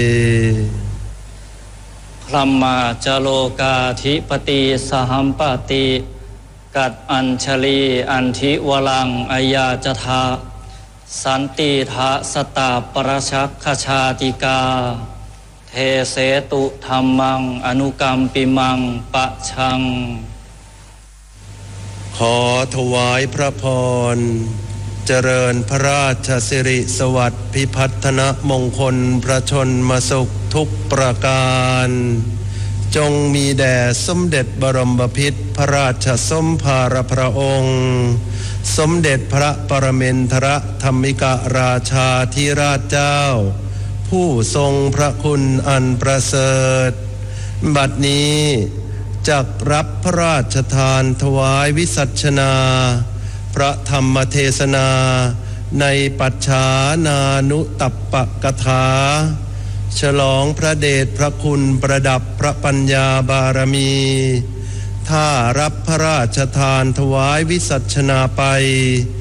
พรหมาจโลกาธิปติสหัมปติกัดอัญชลีอันธิวลังอายาจทาสันติทะสตาปรชักขชาติกาเทเสตุธัมมังอนุกัมปิมังปะชังขอถวายพระพรเจริญพระราชสิริสวัสดิ์พิพัฒนมงคลพระชนมสุขทุกประการจงมีแด่สมเด็จบรมพิตรพระราชสมภารพระองค์สมเด็จพระปรมินทรธรรมิกราชาธิราชเจ้าผู้ทรงพระคุณอันประเสริฐบัดนี้จักรับพระราชทานถวายวิสัชนาพระธรรมเทศนาในปัจฉานานุตัปปกถาฉลองพระเดชพระคุณประดับพระปัญญาบารมีถ้ารับพระราชทานถวายวิสัชนาไป